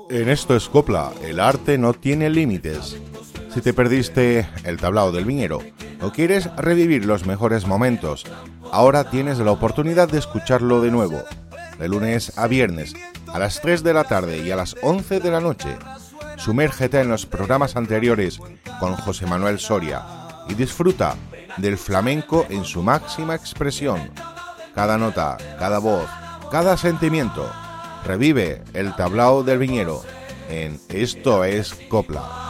En Esto es Copla, el arte no tiene límites. Si te perdiste el tablao del viñero o quieres revivir los mejores momentos, ahora tienes la oportunidad de escucharlo de nuevo, de lunes a viernes, a las 3 de la tarde y a las 11 de la noche. Sumérgete en los programas anteriores con José Manuel Soria y disfruta del flamenco en su máxima expresión. Cada nota, cada voz, cada sentimiento. Revive el tablao del viñero en Esto es Copla.